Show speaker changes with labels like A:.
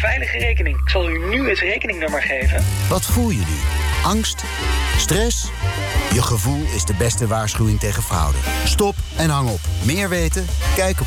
A: veilige rekening. Ik zal u nu het rekeningnummer geven.
B: Wat voel je nu? Angst? Stress? Je gevoel is de beste waarschuwing tegen fraude. Stop en hang op. Meer weten? Kijk op